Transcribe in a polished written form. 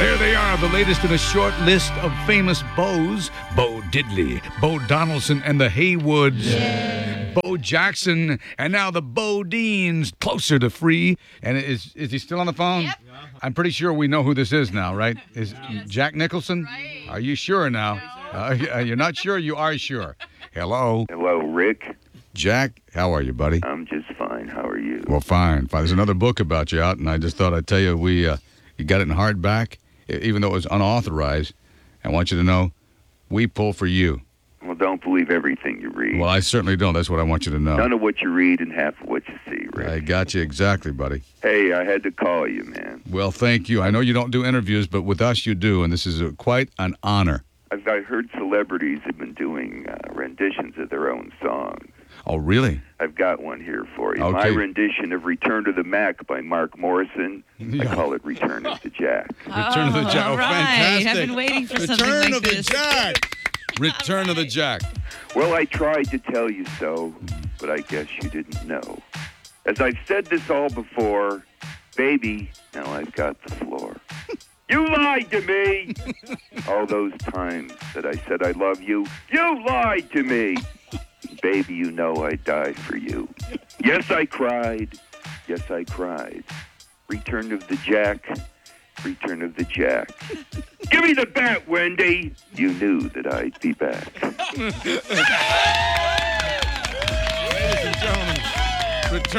There they are, the latest in a short list of famous Bows. Bo Diddley, Bo Donaldson, and the Haywoods. Bo Jackson, and now the Bodines, closer to free. And is he still on the phone? Yep. I'm pretty sure we know who this is now, right? Is Jack Nicholson? Right. Are you sure now? You're not sure? You are sure. Hello. Hello, Rick. Jack, how are you, buddy? I'm just fine. How are you? Well, fine. There's another book about you out, and I just thought I'd tell you you got it in hardback, even though it was unauthorized. I want you to know we pull for you. Well, don't believe everything you read. Well, I certainly don't. That's what I want you to know. None of what you read and half of what you see, Rick. I got you exactly, buddy. Hey, I had to call you, man. Well, thank you. I know you don't do interviews, but with us you do, and this is quite an honor. I heard celebrities have been doing renditions of their own songs. Oh, really? I've got one here for you. Okay. My rendition of Return to the Mac by Mark Morrison. Yeah. I call it Return of the Jack. Return of the Jack. All Oh, right. fantastic. I've been waiting for something Return like of this. the Jack. Return of the Jack. Well, I tried to tell you so, but I guess you didn't know. As I've said this all before, baby, now I've got the floor. You lied to me! All those times that I said I love you, you lied to me! Baby, you know I'd die for you. Yes, I cried. Yes, I cried. Return of the Jack. Return of the Jack. Give me the bat, Wendy! You knew that I'd be back. Ladies and gentlemen, Return